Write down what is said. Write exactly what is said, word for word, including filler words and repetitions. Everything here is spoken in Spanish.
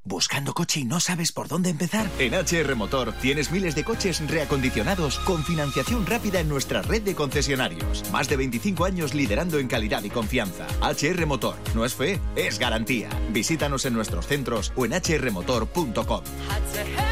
¿Buscando coche y no sabes por dónde empezar? En H R Motor tienes miles de coches reacondicionados con financiación rápida en nuestra red de concesionarios. Más de veinticinco años liderando en calidad y confianza. H R Motor. No es fe, es garantía. Visítanos en nuestros centros o en h r motor punto com.